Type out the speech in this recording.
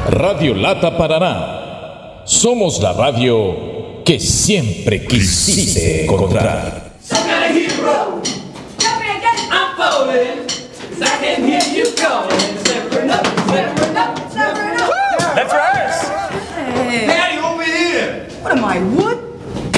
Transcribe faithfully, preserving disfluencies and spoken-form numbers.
Radio Lata Paraná. Somos la radio que siempre quisiste encontrar. Some kind of hero. I'm falling. I can hear you calling.